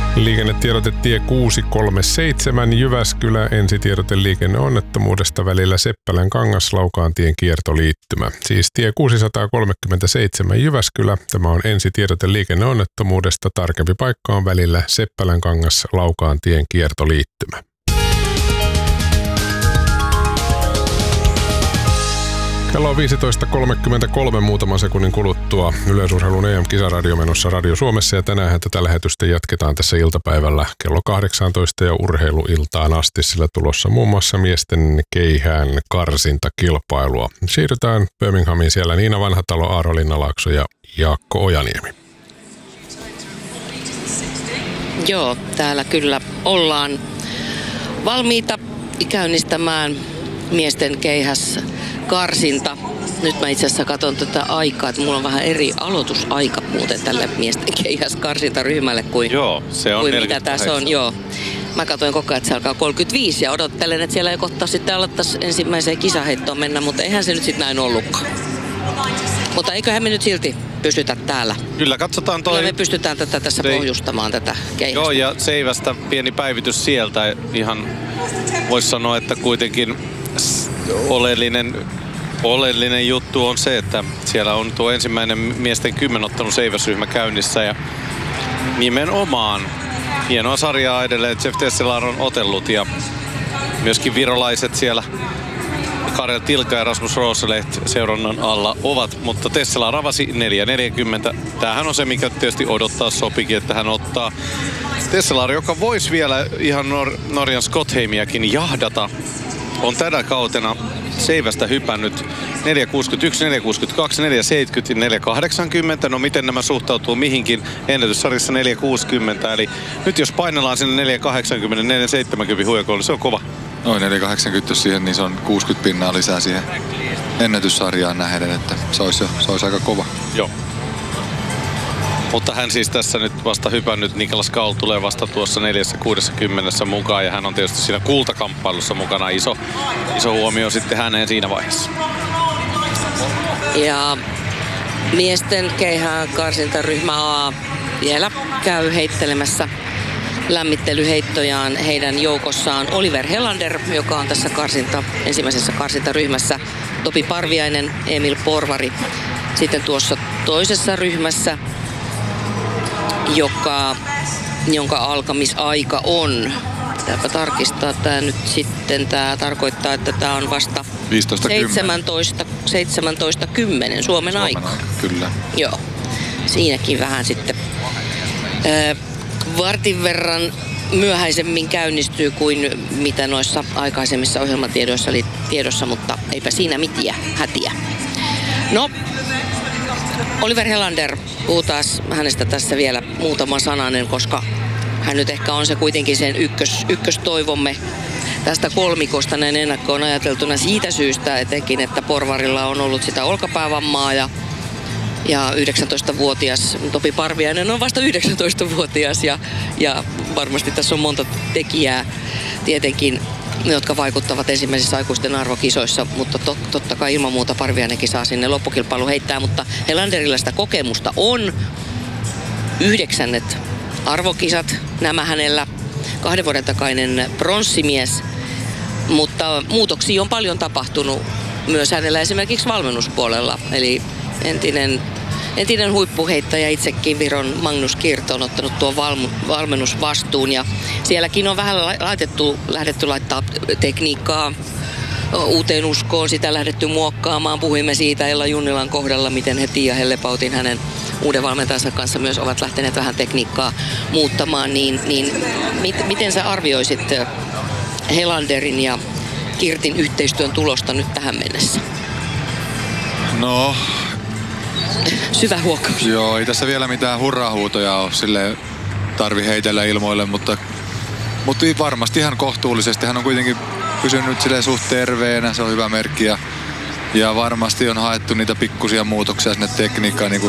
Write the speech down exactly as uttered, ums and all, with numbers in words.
Liikennetiedote tie kuusi kolme seitsemän Jyväskylä, ensitiedote liikenneonnettomuudesta välillä Seppälän kangas Laukaantien kiertoliittymä. Siis tie kuusisataakolmekymmentäseitsemän Jyväskylä, tämä on ensitiedote liikenneonnettomuudesta, tarkempi paikka on välillä Seppälän kangas Laukaantien kiertoliittymä. Kello on viisitoista kolmekymmentäkolme muutaman sekunnin kuluttua. Yleisurheilun E M-kisaradio menossa Radio Suomessa ja tänään tätä lähetystä jatketaan tässä iltapäivällä kello kahdeksantoista ja urheiluiltaan asti, sillä tulossa muun muassa miesten keihään karsintakilpailua. Siirrytään Birminghamiin, siellä Niina Vanhatalo, Aaro Linnalaakso ja Jaakko Ojaniemi. Joo, täällä kyllä ollaan valmiita käynnistämään miesten keihäs karsinta. Nyt mä itse asiassa katson tätä aikaa, että mulla on vähän eri aloitusaika muuten tälle miesten keihäs karsintaryhmälle kuin, joo, se on kuin mitä tässä on. Joo. Mä katsoin koko ajan, että se alkaa kolmekymmentäviisi ja odottelen, että siellä ei kohta sitten alettaisiin ensimmäiseen kisaheittoon mennä, mutta eihän se nyt sitten näin ollutkaan. Mutta eiköhän me nyt silti pysytä täällä. Kyllä, katsotaan toi. Kyllä me pystytään tätä tässä Ei. pohjustamaan tätä keihästä. Joo, ja Seivästä pieni päivitys sieltä. Ihan voisi sanoa, että kuitenkin oleellinen, oleellinen juttu on se, että siellä on tuo ensimmäinen miesten kymmenottanut Seiväsryhmä käynnissä. Ja nimenomaan hienoa sarjaa edelleen Jeff Tesselar on otellut ja myöskin virolaiset siellä Karel Tilka ja Rasmus Rooselehti seurannan alla ovat, mutta Tesselar avasi neljä neljäkymmentä. Tämähän on se, mikä tietysti odottaa sopikin, että hän ottaa Tesselar, joka voisi vielä ihan Nor- Norjan Skottheimiakin jahdata. On tänä kautena Seivästä hypännyt neljä kuusikymmentäyksi, neljä kuusikymmentäkaksi, neljä seitsemänkymmentä ja neljä kahdeksankymmentä. No miten nämä suhtautuu mihinkin? Ennätyssarjassa neljä kuusikymmentä. Eli nyt jos painellaan sinne neljä kahdeksankymmentä, neljä seitsemänkymmentä huijakoille, se on kova. Noin neljä kahdeksankymmentä siihen, niin se on kuusikymmentä pinnaa lisää siihen ennätyssarjaan nähden, että se olisi, jo, se olisi aika kova. Joo. Mutta hän siis tässä nyt vasta hypännyt, Niklas Kaul tulee vasta tuossa neljä kuusikymmentä mukaan ja hän on tietysti siinä kultakamppailussa mukana. Iso, iso huomio sitten häneen siinä vaiheessa. Ja miesten keihään karsintaryhmä A vielä käy heittelemässä lämmittelyheittojaan. Heidän joukossaan Oliver Helander, joka on tässä karsinta, ensimmäisessä karsintaryhmässä, Topi Parviainen, Emil Porvari. Sitten tuossa toisessa ryhmässä, joka, jonka alkamisaika on, pitääpä tarkistaa tämä nyt sitten, tämä tarkoittaa, että tämä on vasta seitsemäntoista, seitsemäntoista kymmenen Suomen, Suomen aika. aika. Kyllä. Joo, siinäkin vähän sitten Ö, vartin verran myöhäisemmin käynnistyy kuin mitä noissa aikaisemmissa ohjelmatiedoissa oli tiedossa, mutta eipä siinä mitään hätiä. No, Oliver Helander, puhutaan hänestä tässä vielä muutama sananen, koska hän nyt ehkä on se kuitenkin sen ykkös, ykköstoivomme tästä kolmikosta näin ennakkoon ajateltuna siitä syystä etenkin, että Porvarilla on ollut sitä olkapäävammaa ja Ja yhdeksäntoistavuotias Topi Parviainen on vasta yhdeksäntoistavuotias ja, ja varmasti tässä on monta tekijää tietenkin, jotka vaikuttavat ensimmäisissä aikuisten arvokisoissa, mutta to, totta kai ilman muuta Parviainenkin saa sinne loppukilpailu heittää, mutta Helanderilla sitä kokemusta on. Yhdeksännet arvokisat, nämä hänellä kahden vuoden takainen pronssimies, mutta muutoksia on paljon tapahtunut myös hänellä esimerkiksi valmennuspuolella, eli Entinen, entinen huippuheittäjä itsekin Viron Magnus Kirt on ottanut tuon valmu, valmennusvastuun ja sielläkin on vähän laitettu, lähdetty laittaa tekniikkaa uuteen uskoon, sitä lähdetty muokkaamaan. Puhuimme siitä Ella Junnilan kohdalla, miten he Tiia Hellepautin hänen uuden valmentajansa kanssa myös ovat lähteneet vähän tekniikkaa muuttamaan, niin, niin mit, miten sä arvioisit Helanderin ja Kirtin yhteistyön tulosta nyt tähän mennessä? No... Syvä huokaus. Joo, ei tässä vielä mitään hurrahuutoja ole, sille tarvi heitellä ilmoille, mutta, mutta varmasti ihan kohtuullisesti. Hän on kuitenkin pysynyt silleen suht terveenä, se on hyvä merkki ja, ja varmasti on haettu niitä pikkusia muutoksia sinne tekniikkaan, niin kuin